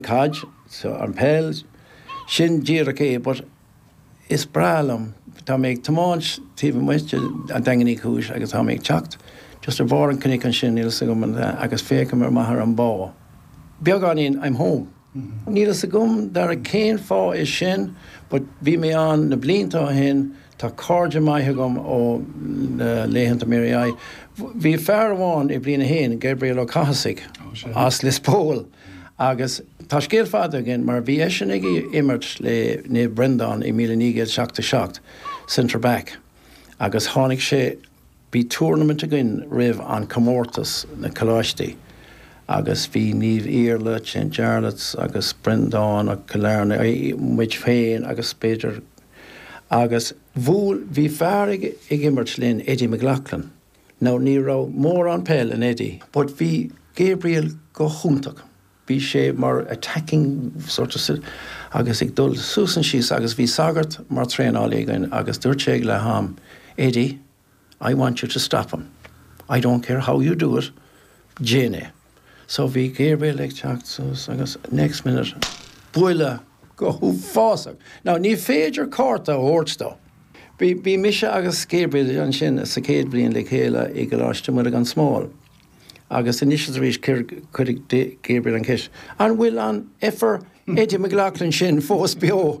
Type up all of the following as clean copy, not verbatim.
Kaj, so an Pell, Shin Jirake, but is Bralam, Tommy Tamonch, Tivan West, and Dangani Kush, I guess Tommy Chucked, just a boring Kinnick and Shin Nilsagum, and I guess Fakemer Mahar and Bow. Bioganin, I'm home. Nilsagum, there a cane for is Shin, but be me on the Blinto hin, ta Corja Mahagum or Lehan to Miri. Vi fair one, if Blina hin, Gabriel O'Cahasic, Aslis Pole. Agus tá scéal fada again, mar bhí eisiau immert le ne Brendan I míle nígad seachta centre back. Agus tháinig sé bhí tournament again rih an Comórtas na Coláistí. Agus bhí níomh Iarla, St. Jarlath's, agus Brendan a Killarney, muid féin agus Péidir. Agus bhí fear ag immert linn Eddie McLaughlin. Now ní rá mór an Pell in Eddie, but bhí Gabriel go chuntach. Bhí sé mar attacking sort of agus ag dul Susan síos agus bhí sagart mar tréálaigin agus dúirt sé le ham, Eddie, I want you to stop him. I don't care how you do it. Jane. So bhí Gabriel ag teacht agus next minute buile go fásach. Now ní féidir cárta óirtá. Bhí mise agus Gabriel an sin sa céad bliain le chéile ag go láiste mar an small. Agus initials rís chuig Gabriel an Kish. An bhfuil an effer Eddie McLaughlin sin fós bio.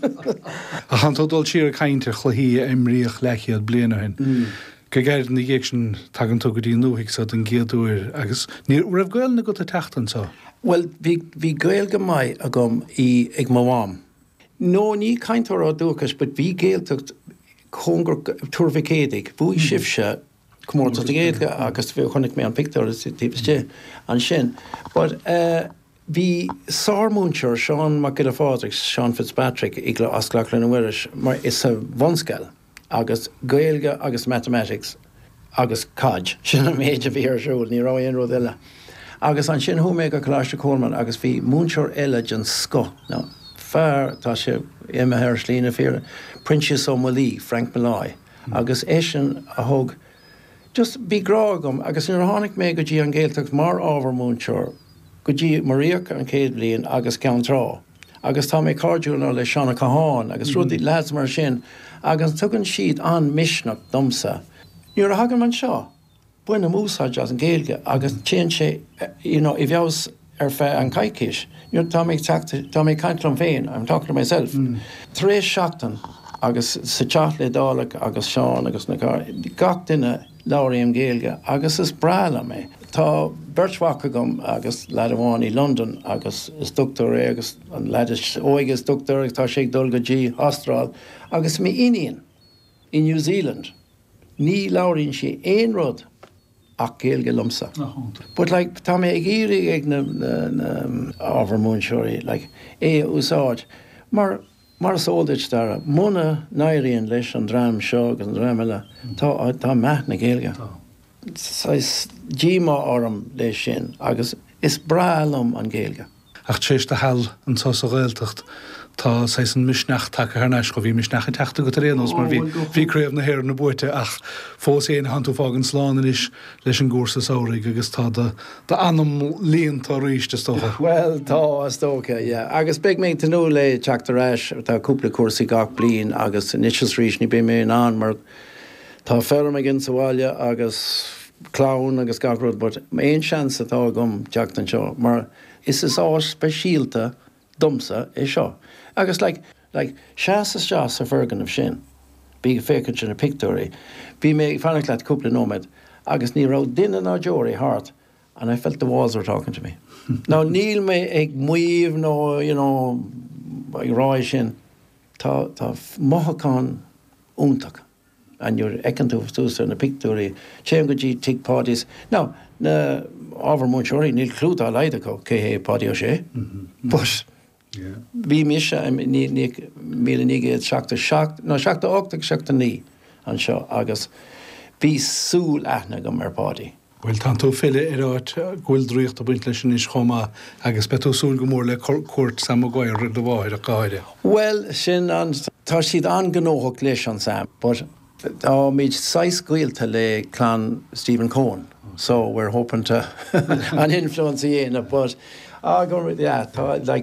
A chantádul siar cainte chluhí imríoch lechiad bliana hin. Go gaiir na dhéag sin tagan tú go dtí nuhic sa an géadúir agus ní raibh gail na go a teachtan sa? Well, bhí gail go mai a gom ag mawam. No ní caintear á dúchas, but bhí gailteacht congur turvicédig, bhí sibse Comórtas géadga agus bhí chunig mé an picture típiste an sin. But bhí Sarmúnseir Sean McGill-Fádraigh, Sean Fitzpatrick ag le Asclachlin an Wiris, mar is a bhonscail agus gailga agus mathematics agus Kaj, sin am méid a bhí ar siúil, ní rá aon rud eile. Agus an sin thuméid go Coláiste Coleman agus bhí múnseir eile gin sco. Now, fear tá sé Emma Herslína fear, Princess O'Malley, Frank Malloy, agus éisian a thug just bí grágam, agus in tháinig mé go dtí an Gaeltacht mar ábhar múnseir, go dtí Maríoch an céad bliain agus Ceantrá. Agus tá mé cardúna le Seanna Caháin, agus rudí lads mar sin, agus tugann siad an misneach domsa. Níor a hagan man seo, buine músáid as an Gaeilge, agus téann sé, I bheabhas ar feadh an caiiciis, níor tá mé caintlam féin, I'm talking to myself. Tréis seachtain, agus sa teacht le dálaach agus Seán agus na gar, gach duine Láiríam Gaeilge, agus is brála mé. Tá Birchwacha gom agus lad amháin I London, agus is doctor agus an lad is óigus doctor, tá sé dul go dtí Austráil, agus mé iníon I New Zealand. Ní láiríonn sé aon rud ach Gaeilge lumsa. But tá mé ag írig ag na ábhar múnseirí, úsáid, mar sóldait dara, muna nairíonn leis an drám seo agus an drám eile, tá meath na Gaeilge. Sais díma orm leis sin, agus is brálum an Gaeilge. Ach tréis de hall an tos a Gaeltacht, tá sais an misneach take ar neis go bhí misneach an teachta go réanos, mar bhí créimh na héir na buite ach fós éon hanú fágan sláán is leis an gúrsa saoraigh agus tá de anam líon tá ríiste stocha. Well, tá stocha, yeah. Agus beag mé tú nó le teachtar eis, tá cúpla cuasaí gach bliain agus initials rís ní bé mé an mar tá ferm gin sa bháile agus clán agus gachrúd, but éon seans atá gom teachtan seo, mar is speisialta domsa é seo. Agus seas a fergan of sin, bí fécinn sin a pictóí, bí mé fannach leat cúpla nóid, agus ní rá duine ná deorí hart, and I felt the walls were talking to me. Now níl mé ag muomh nó, ag ráid sin, tá mothachán úntach. And you're ekken to túsar na pictóí, chéim go dtí tig pádís. Now, na ábhar múnseirí níl clúta leide go céhé pádí ó sé, but bhí mise míle nígad seachta óchtach seachta ní an seo agus bhí súl aithne go mar pádí. Well, tá tú file áit ghfuil dríocht a buint leis is chomá agus be tú súl go mór le cuairt sam gáir ri do bháir a gáide. Well, sin tá siad an gnóthach leis an sam, but tá míid 6 gaolta le clan Stephen Cohen. So we're hoping to an influence but go tá